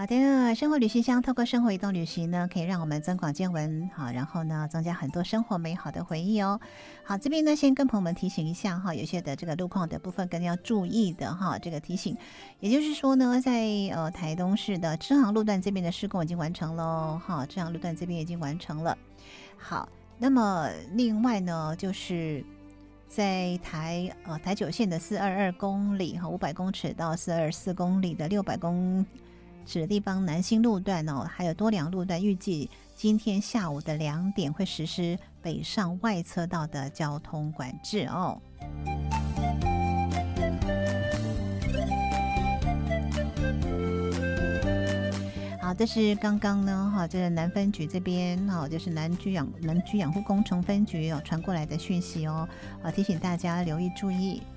好的，生活旅行箱透过生活移动旅行呢，可以让我们增广见闻，好，然后呢，增加很多生活美好的回忆哦。好，这边呢，先跟朋友们提醒一下哈，有些的这个路况的部分更要注意的哈，这个提醒。也就是说呢，在台东市的支航路段这边的施工已经完成了哈，支航路段这边已经完成了。好，那么另外呢，就是在台九线的422公里哈，500公尺到424公里的600公指的地方南新路段哦，还有多良路段，预计今天下午的2点会实施北上外侧道的交通管制哦。好，这是刚刚呢哈，这是南分局这边哈，就是南居养护工程分局传过来的讯息哦，提醒大家留意注意。